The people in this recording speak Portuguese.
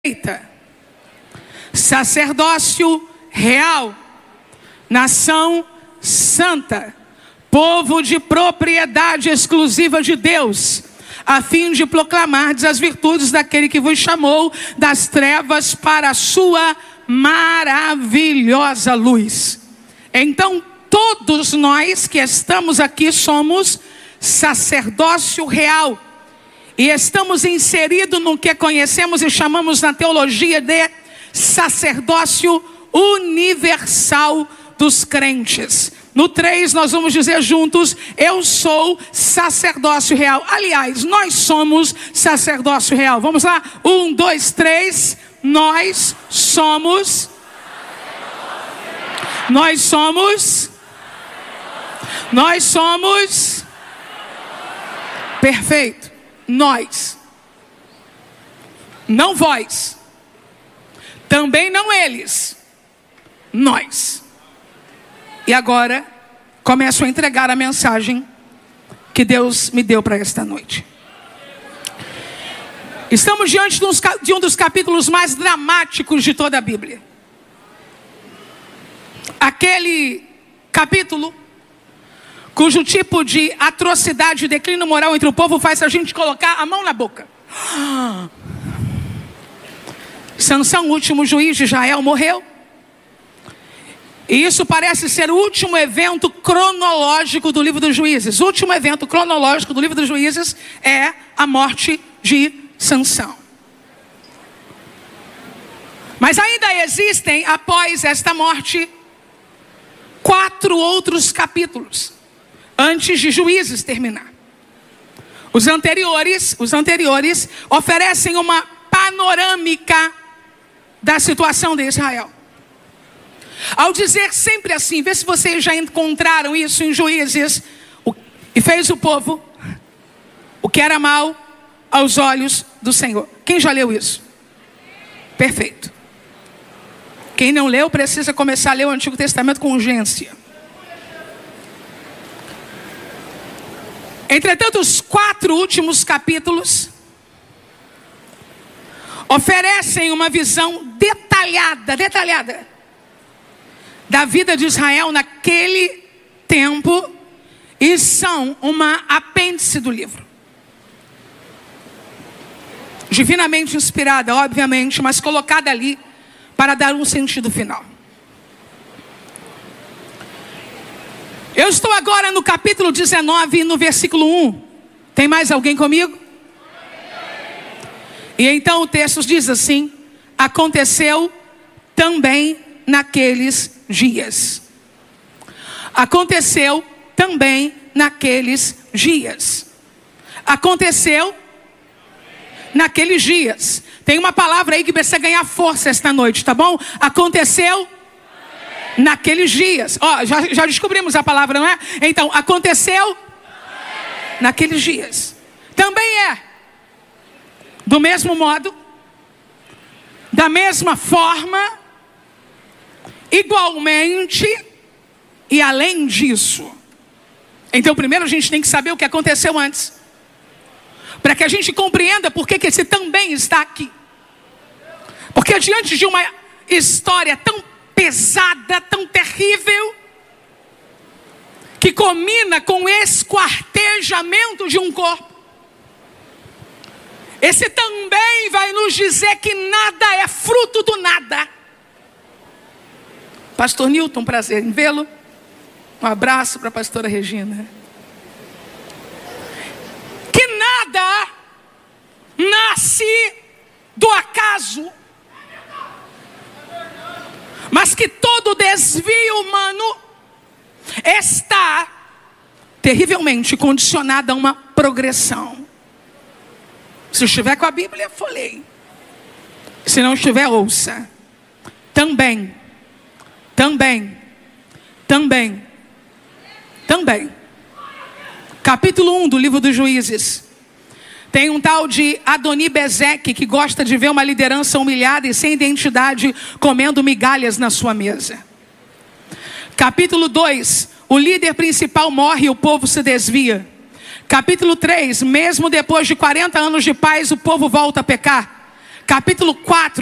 sacerdócio real, nação santa, povo de propriedade exclusiva de Deus, a fim de proclamar as virtudes daquele que vos chamou das trevas para a sua maravilhosa luz. Então todos nós que estamos aqui somos sacerdócio real e estamos inseridos no que conhecemos e chamamos na teologia de sacerdócio universal dos crentes. No 3 nós vamos dizer juntos: eu sou sacerdócio real. Aliás, nós somos sacerdócio real. Vamos lá? 1, 2, 3. Nós somos. Perfeito. Nós. Não vós. Também não eles. Nós. E agora, começo a entregar a mensagem que Deus me deu para esta noite. Estamos diante de um dos capítulos mais dramáticos de toda a Bíblia. Aquele capítulo cujo tipo de atrocidade e declínio moral entre o povo faz a gente colocar a mão na boca. Sansão, o último juiz de Israel, morreu. E isso parece ser o último evento cronológico do livro dos Juízes. O último evento cronológico do livro dos Juízes é a morte de Sansão. Mas ainda existem, após esta morte, 4 outros capítulos antes de Juízes terminar. Os anteriores oferecem uma panorâmica da situação de Israel. Ao dizer sempre assim, vê se vocês já encontraram isso em Juízes: e fez o povo o que era mal aos olhos do Senhor. Quem já leu isso? Perfeito. Quem não leu precisa começar a ler o Antigo Testamento com urgência. Entretanto, os 4 últimos capítulos oferecem uma visão detalhada da vida de Israel naquele tempo e são uma apêndice do livro. Divinamente inspirada, obviamente, mas colocada ali para dar um sentido final. Eu estou agora no capítulo 19, no versículo 1. Tem mais alguém comigo? E então o texto diz assim: aconteceu também naqueles dias. Aconteceu também naqueles dias. Aconteceu naqueles dias. Tem uma palavra aí que precisa ganhar força esta noite, tá bom? Aconteceu naqueles dias. Ó, já descobrimos a palavra, não é? Então, aconteceu naqueles dias. Também é. Do mesmo modo, da mesma forma, igualmente e além disso. Então, primeiro a gente tem que saber o que aconteceu antes, para que a gente compreenda por que esse também está aqui. Porque diante de uma história tão pesada, tão terrível, que culmina com o esquartejamento de um corpo, esse também vai nos dizer que nada é fruto do nada. Pastor Newton, prazer em vê-lo. Um abraço para a pastora Regina. Que nada nasce do acaso, mas que todo desvio humano está terrivelmente condicionado a uma progressão. Se estiver com a Bíblia, folheie. Se não estiver, ouça. Também. Capítulo 1 do livro dos Juízes. Tem um tal de Adoni-Bezeque que gosta de ver uma liderança humilhada e sem identidade comendo migalhas na sua mesa. Capítulo 2, o líder principal morre e o povo se desvia. Capítulo 3, mesmo depois de 40 anos de paz, o povo volta a pecar. capítulo 4.